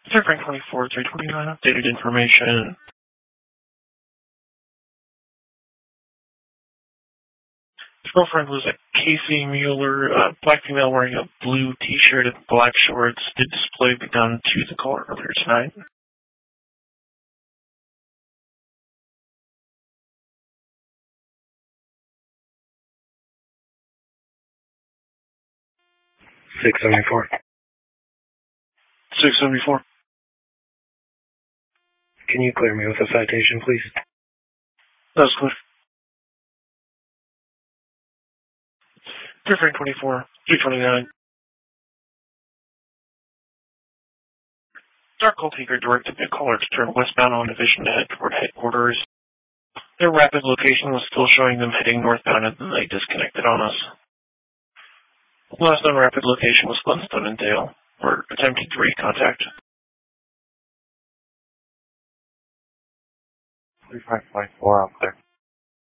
Frank 24, 329, updated information. His girlfriend was a Casey Mueller, a black female wearing a blue t-shirt and black shorts, did display the gun to the caller earlier tonight. $674. 674. Can you clear me with a citation, please? That's clear. Frank 24, 329. Dark Gold Taker directed the caller to turn westbound on Division to head toward headquarters. Their rapid location was still showing them heading northbound, and then they disconnected on us. Last known rapid location was Glenstone and Dale. We're attempting to recontact. 3524 out there.